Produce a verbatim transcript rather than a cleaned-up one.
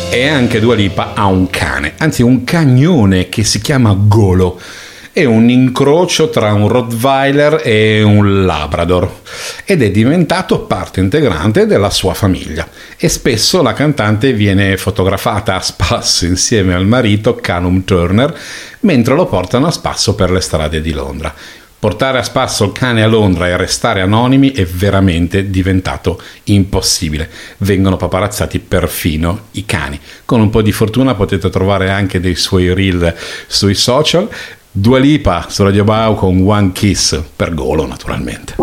E anche Dua Lipa ha un cane, anzi un cagnone che si chiama Golo. È un incrocio tra un Rottweiler e un Labrador ed è diventato parte integrante della sua famiglia. E spesso la cantante viene fotografata a spasso insieme al marito Callum Turner mentre lo portano a spasso per le strade di Londra. Portare a spasso il cane a Londra e restare anonimi è veramente diventato impossibile. Vengono paparazzati perfino i cani. Con un po' di fortuna potete trovare anche dei suoi reel sui social. Dua Lipa su Radio Bau con One Kiss per Golo, naturalmente.